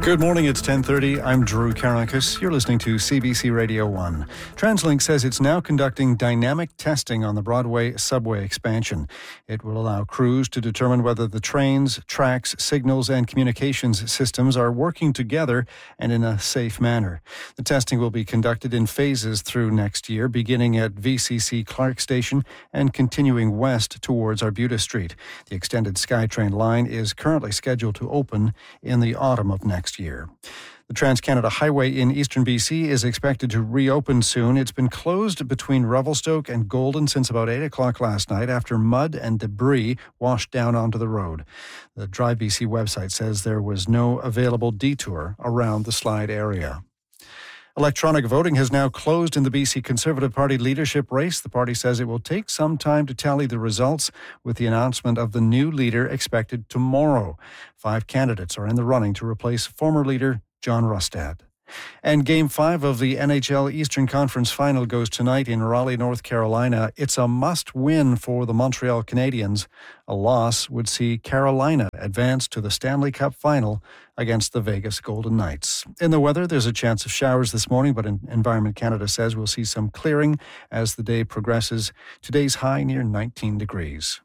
Good morning, it's 10:30. I'm Drew Karakis. You're listening to CBC Radio 1. TransLink says it's now conducting dynamic testing on the Broadway subway expansion. It will allow crews to determine whether the trains, tracks, signals, and communications systems are working together and in a safe manner. The testing will be conducted in phases through next year, beginning at VCC Clark Station and continuing west towards Arbutus Street. The extended SkyTrain line is currently scheduled to open in the autumn of next year. The Trans-Canada Highway in eastern BC is expected to reopen soon. It's been closed between Revelstoke and Golden since about 8 o'clock last night after mud and debris washed down onto the road. The Drive BC website says there was no available detour around the slide area. Electronic voting has now closed in the BC Conservative Party leadership race. The party says it will take some time to tally the results, with the announcement of the new leader expected tomorrow. 5 candidates are in the running to replace former leader John Rustad. And Game 5 of the NHL Eastern Conference Final goes tonight in Raleigh, North Carolina. It's a must-win for the Montreal Canadiens. A loss would see Carolina advance to the Stanley Cup Final against the Vegas Golden Knights. In the weather, there's a chance of showers this morning, but Environment Canada says we'll see some clearing as the day progresses. Today's high near 19 degrees.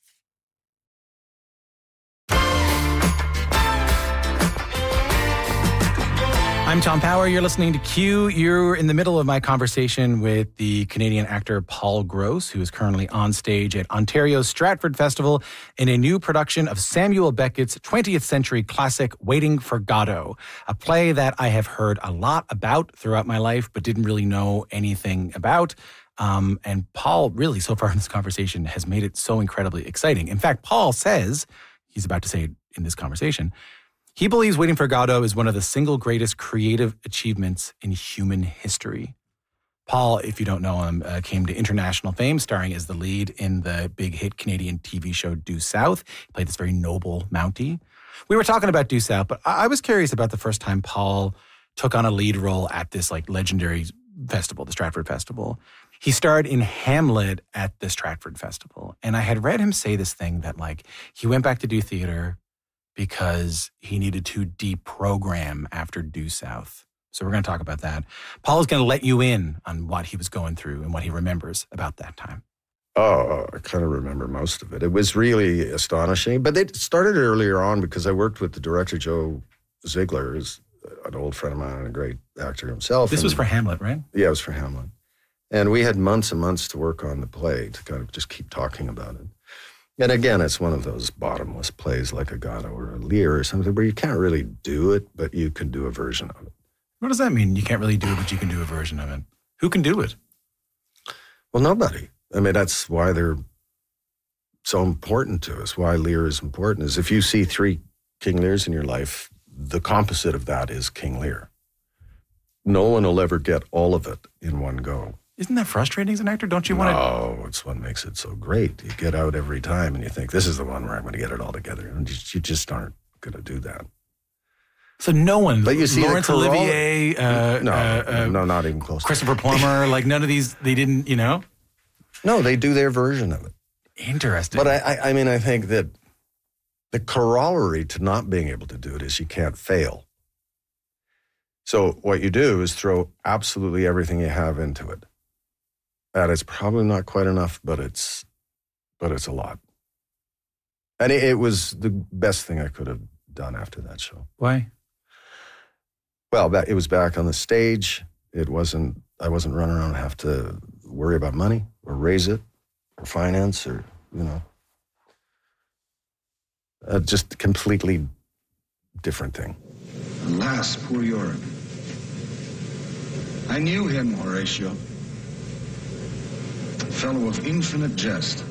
I'm Tom Power. You're listening to Q. You're in the middle of my conversation with the Canadian actor Paul Gross, who is currently on stage at Ontario's Stratford Festival in a new production of Samuel Beckett's 20th century classic, Waiting for Godot, a play that I have heard a lot about throughout my life, but didn't really know anything about. And Paul really, so far in this conversation, has made it so incredibly exciting. In fact, Paul says, he's about to say it in this conversation, he believes Waiting for Godot is one of the single greatest creative achievements in human history. Paul, if you don't know him, came to international fame starring as the lead in the big hit Canadian TV show Due South. He played this very noble Mountie. We were talking about Due South, but I was curious about the first time Paul took on a lead role at this legendary festival, the Stratford Festival. He starred in Hamlet at the Stratford Festival. And I had read him say this thing that he went back to do theater because he needed to deprogram after Due South. So we're going to talk about that. Paul is going to let you in on what he was going through and what he remembers about that time. Oh, I kind of remember most of it. It was really astonishing. But it started earlier on because I worked with the director, Joe Ziegler, who's an old friend of mine and a great actor himself. This was for Hamlet, right? Yeah, it was for Hamlet. And we had months and months to work on the play to kind of just keep talking about it. And again, it's one of those bottomless plays like a Godot or a Lear or something where you can't really do it, but you can do a version of it. What does that mean? You can't really do it, but you can do a version of it. Who can do it? Well, nobody. I mean, that's why they're so important to us, why Lear is important, is if you see 3 King Lears in your life, the composite of that is King Lear. No one will ever get all of it in one go. Isn't that frustrating as an actor? Don't you want to? No, it's what makes it so great. You get out every time and you think, this is the one where I'm going to get it all together. And you just aren't going to do that. So no one, but you see Laurence Olivier, no, not even close. Christopher Plummer, none of these, they didn't, No, they do their version of it. Interesting. But I mean, I think that the corollary to not being able to do it is you can't fail. So what you do is throw absolutely everything you have into it. And it's probably not quite enough, but it's a lot. And it was the best thing I could have done after that show. Why? Well, it was back on the stage. I wasn't running around and have to worry about money or raise it or finance or, just a completely different thing. Alas, poor Yorick. I knew him, Horatio. Fellow of infinite jest.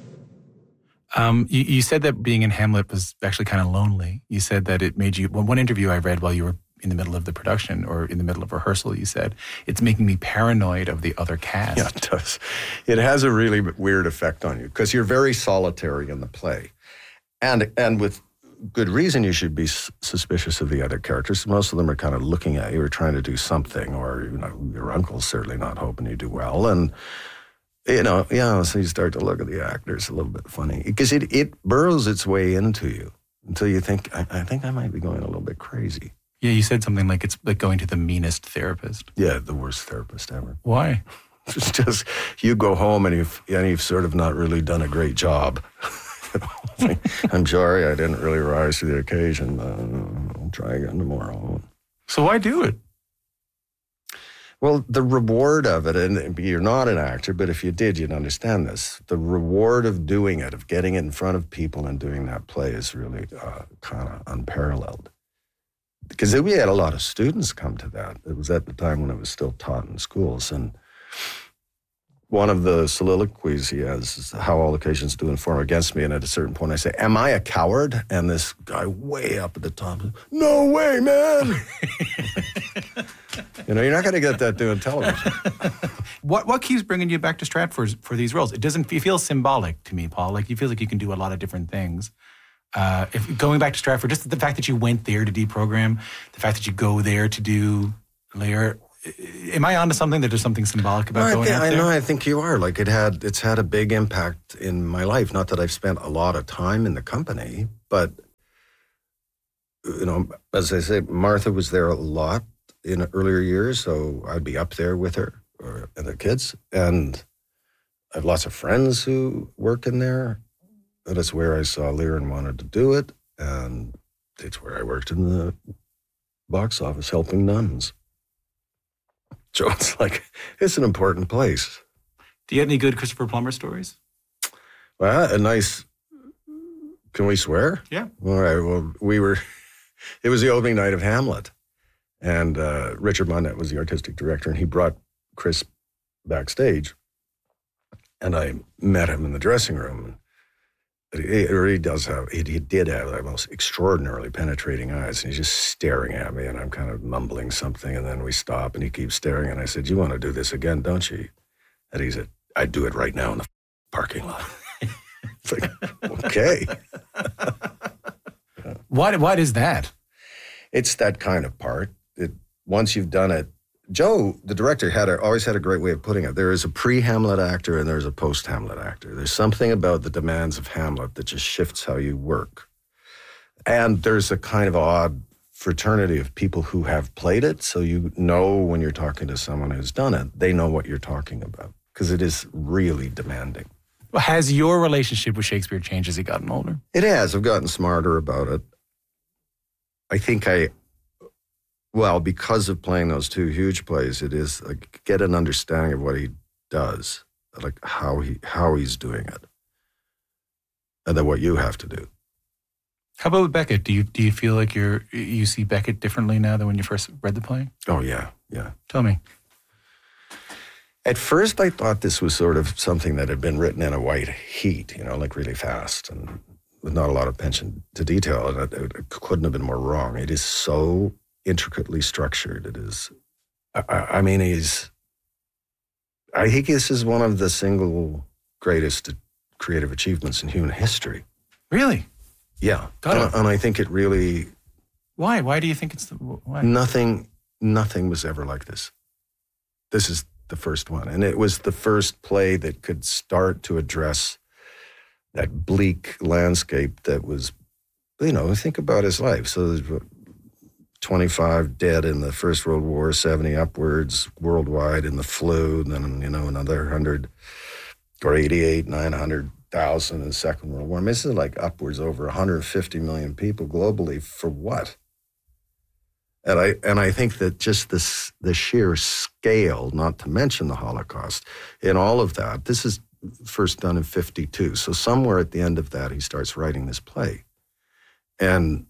You said that being in Hamlet was actually kind of lonely. You said that it made you, one interview I read while you were in the middle of the production or in the middle of rehearsal, you said, it's making me paranoid of the other cast. Yeah, it does. It has a really weird effect on you because you're very solitary in the play. And with good reason you should be suspicious of the other characters. Most of them are kind of looking at you or trying to do something, or, your uncle's certainly not hoping you do well. And, so you start to look at the actors a little bit funny because it burrows its way into you until you think, I think I might be going a little bit crazy. Yeah, you said something like it's like going to the meanest therapist. Yeah, the worst therapist ever. Why? It's just, you go home and you've sort of not really done a great job. I'm sorry, I didn't really rise to the occasion. I'll try again tomorrow. So why do it? Well, the reward of it, and you're not an actor, but if you did, you'd understand this. The reward of doing it, of getting it in front of people and doing that play is really kind of unparalleled. Because we had a lot of students come to that. It was at the time when it was still taught in schools. And one of the soliloquies he has is how all occasions do inform against me. And at a certain point I say, am I a coward? And this guy way up at the top, no way, man. You know, you're not going to get that doing television. What keeps bringing you back to Stratford for these roles? It feels symbolic to me, Paul. Like, you feel like you can do a lot of different things. If going back to Stratford, just the fact that you went there to deprogram, the fact that you go there to do layer, am I onto something, that there's something symbolic about going out there? I know, I think you are. Like, it's had a big impact in my life. Not that I've spent a lot of time in the company, but, you know, as I say, Martha was there a lot in earlier years, so I'd be up there with her and the kids. And I have lots of friends who work in there. That is where I saw Lear and wanted to do it. And it's where I worked in the box office helping nuns. So it's like, it's an important place. Do you have any good Christopher Plummer stories? Well, a nice, can we swear? Yeah. All right, well, it was the opening night of Hamlet. And Richard Monette was the artistic director, and he brought Chris backstage. And I met him in the dressing room. He did have the most extraordinarily penetrating eyes, and he's just staring at me, and I'm kind of mumbling something, and then we stop, and he keeps staring, and I said, you want to do this again, don't you? And he said, I'd do it right now in the parking lot. It's like, okay. Yeah. What is that? It's that kind of part. Once you've done it, Joe, the director, always had a great way of putting it. There is a pre-Hamlet actor and there's a post-Hamlet actor. There's something about the demands of Hamlet that just shifts how you work. And there's a kind of odd fraternity of people who have played it, so you know when you're talking to someone who's done it, they know what you're talking about, because it is really demanding. Has your relationship with Shakespeare changed as he gotten older? It has. I've gotten smarter about it. I think because of playing those two huge plays, it is like, get an understanding of what he does, like how he's doing it, and then what you have to do. How about with Beckett? Do you feel like you see Beckett differently now than when you first read the play? Oh yeah. Tell me. At first, I thought this was sort of something that had been written in a white heat, you know, like really fast and with not a lot of attention to detail, and it couldn't have been more wrong. It is so intricately structured. It is, I think this is one of the single greatest creative achievements in human history. Really? Yeah. And I think it really... Why? Why do you think it's why? Nothing was ever like this. This is the first one. And it was the first play that could start to address that bleak landscape that was, you know, think about his life. So there's 25 dead in the First World War, 70 upwards worldwide in the flu, and then, you know, another 100 or 88, 900,000 in the Second World War. I mean, this is like upwards over 150 million people globally for what? And I think that just the sheer scale, not to mention the Holocaust, in all of that, this is first done in 1952. So somewhere at the end of that, he starts writing this play. And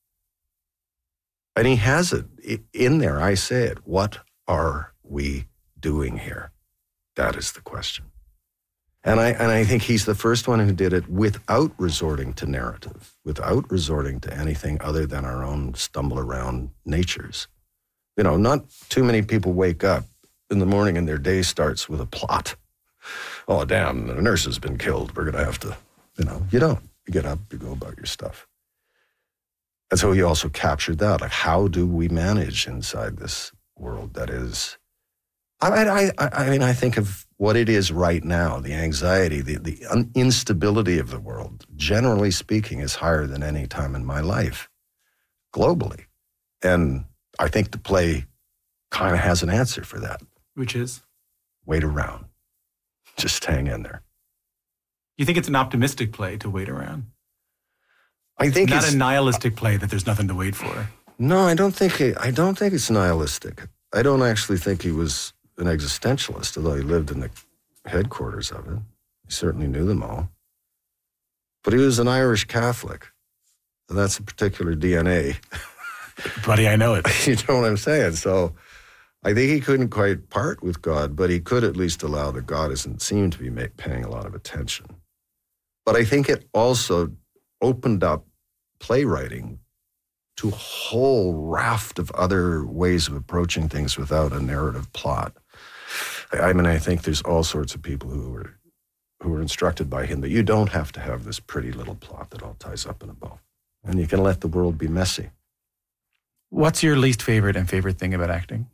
he has it in there. I say it. What are we doing here? That is the question. And I think he's the first one who did it without resorting to narrative, without resorting to anything other than our own stumble around natures. You know, not too many people wake up in the morning and their day starts with a plot. Oh, damn, the nurse has been killed. We're going to have to, you know, you don't. You get up, you go about your stuff. And so he also captured that. Like, how do we manage inside this world that is... I mean, I think of what it is right now, the anxiety, the instability of the world, generally speaking, is higher than any time in my life, globally. And I think the play kind of has an answer for that. Which is? Wait around. Just hang in there. You think it's an optimistic play to wait around? I think not it's a nihilistic play that there's nothing to wait for. No, I don't think it's nihilistic. I don't actually think he was an existentialist, although he lived in the headquarters of it. He certainly knew them all. But he was an Irish Catholic. And that's a particular DNA. Buddy, I know it. You know what I'm saying? So I think he couldn't quite part with God, but he could at least allow that God doesn't seem to be paying a lot of attention. But I think it also opened up playwriting to a whole raft of other ways of approaching things without a narrative plot. I mean, I think there's all sorts of people who were instructed by him that you don't have to have this pretty little plot that all ties up in a bow. And you can let the world be messy. What's your least favorite and favorite thing about acting?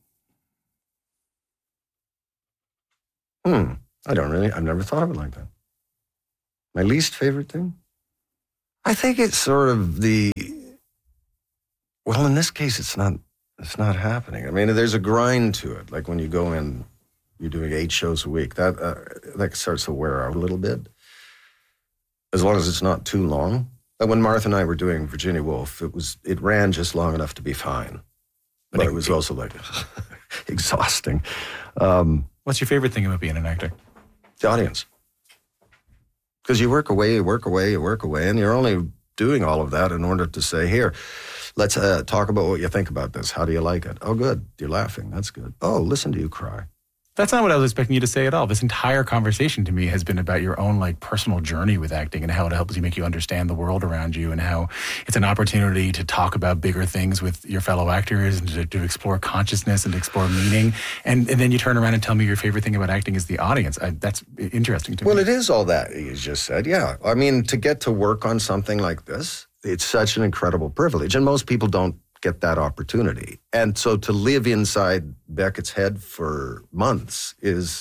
I've never thought of it like that. My least favorite thing? I think it's sort of well, in this case, it's not happening. I mean, there's a grind to it. Like when you go in, you're doing 8 shows a week. That starts to wear out a little bit. As long as it's not too long. Like when Martha and I were doing Virginia Woolf, it ran just long enough to be fine. But it was also like exhausting. What's your favorite thing about being an actor? The audience. Because you work away, and you're only doing all of that in order to say, here, let's talk about what you think about this. How do you like it? Oh, good. You're laughing. That's good. Oh, listen to you cry. That's not what I was expecting you to say at all. This entire conversation to me has been about your own personal journey with acting and how it helps you make you understand the world around you and how it's an opportunity to talk about bigger things with your fellow actors and to explore consciousness and to explore meaning. And then you turn around and tell me your favorite thing about acting is the audience. That's interesting to me. Well, it is all that you just said, yeah. I mean, to get to work on something like this, it's such an incredible privilege. And most people don't get that opportunity. And so to live inside Beckett's head for months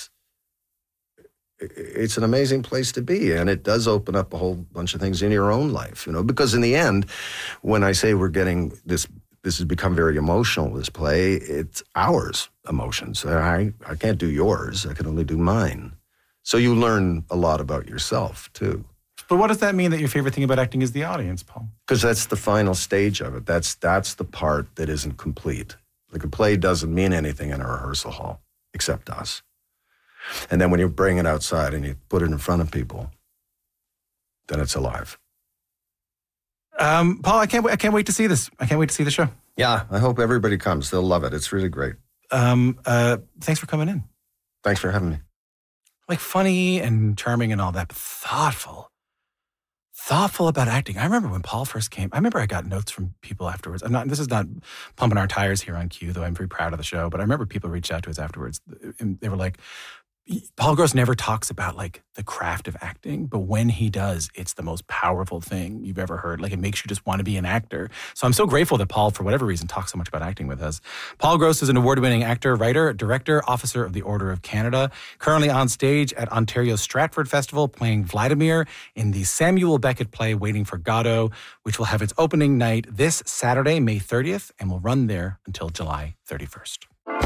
it's an amazing place to be. And it does open up a whole bunch of things in your own life, because in the end, when I say we're getting this has become very emotional, this play, it's ours emotions. I can't do yours. I can only do mine. So you learn a lot about yourself too. But what does that mean that your favorite thing about acting is the audience, Paul? Because that's the final stage of it. That's the part that isn't complete. Like a play doesn't mean anything in a rehearsal hall, except us. And then when you bring it outside and you put it in front of people, then it's alive. Paul, I can't wait to see this. I can't wait to see the show. Yeah, I hope everybody comes. They'll love it. It's really great. Thanks for coming in. Thanks for having me. Funny and charming and all that, but thoughtful about acting. I remember when Paul first came, I got notes from people afterwards. This is not pumping our tires here on Q, though I'm very proud of the show, but I remember people reached out to us afterwards and they were like, Paul Gross never talks about the craft of acting, but when he does, it's the most powerful thing you've ever heard. It makes you just want to be an actor. So I'm so grateful that Paul, for whatever reason, talks so much about acting with us. Paul Gross is an award-winning actor, writer, director, officer of the Order of Canada, currently on stage at Ontario's Stratford Festival playing Vladimir in the Samuel Beckett play Waiting for Godot, which will have its opening night this Saturday, May 30th, and will run there until July 31st.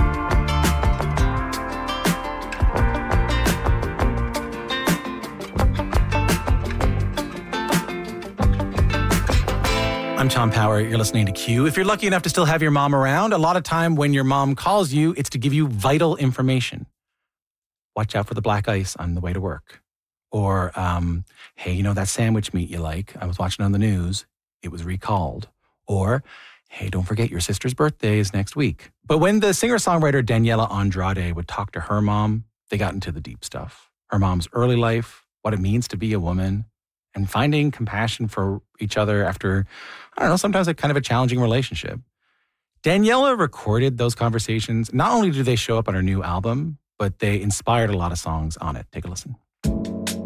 I'm Tom Power. You're listening to Q. If you're lucky enough to still have your mom around, a lot of time when your mom calls you, it's to give you vital information. Watch out for the black ice on the way to work. Or, hey, that sandwich meat you like? I was watching on the news. It was recalled. Or, hey, don't forget your sister's birthday is next week. But when the singer-songwriter Daniela Andrade would talk to her mom, they got into the deep stuff. Her mom's early life, what it means to be a woman, and finding compassion for each other after, sometimes kind of a challenging relationship. Daniela recorded those conversations. Not only do they show up on her new album, but they inspired a lot of songs on it. Take a listen.